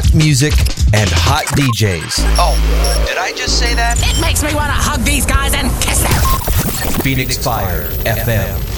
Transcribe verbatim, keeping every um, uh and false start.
hot music and hot D Js. Oh, did I just say that? It makes me want to hug these guys and kiss them. Phoenix Fire F M.